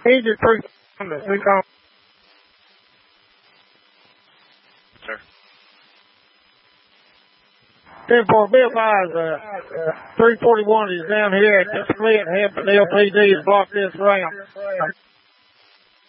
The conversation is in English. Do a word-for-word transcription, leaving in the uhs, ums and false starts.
Agent three, we call. Sir. ten four, be advised, uh, three forty-one is down here at the split, half the L P D has blocked this ramp.